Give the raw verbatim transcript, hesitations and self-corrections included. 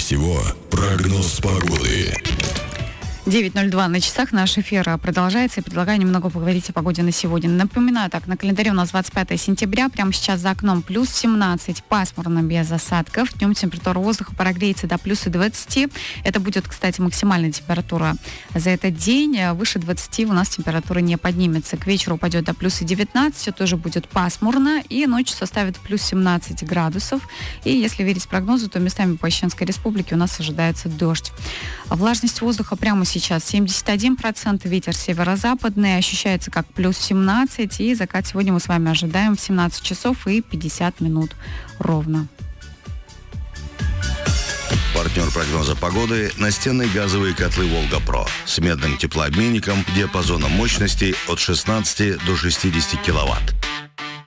всего прогноз погоды. девять ноль два на часах, наш эфир продолжается, и предлагаю немного поговорить о погоде на сегодня. Напоминаю, так, на календаре у нас двадцать пятое сентября, прямо сейчас за окном плюс семнадцать, пасмурно, без осадков. Днем температура воздуха прогреется до плюс двадцати. Это будет, кстати, максимальная температура за этот день. Выше двадцати у нас температура не поднимется. К вечеру упадет до плюс девятнадцати, тоже будет пасмурно, и ночью составит плюс семнадцать градусов. И если верить прогнозу, то местами по Ощенской республике у нас ожидается дождь. Влажность воздуха прямо сейчас Сейчас семьдесят один процент, ветер северо-западный, ощущается как плюс семнадцать, и закат сегодня мы с вами ожидаем в семнадцать часов и пятьдесят минут ровно. Партнер прогноза погоды – настенные газовые котлы «Волга-Про» с медным теплообменником диапазоном мощностей от шестнадцати до шестидесяти киловатт.